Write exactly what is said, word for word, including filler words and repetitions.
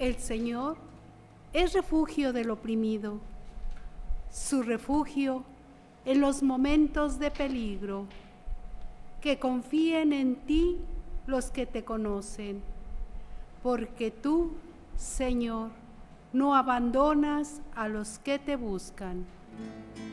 El Señor es refugio del oprimido, su refugio en los momentos de peligro. Que confíen en ti los que te conocen, porque tú, Señor, no abandonas a los que te buscan.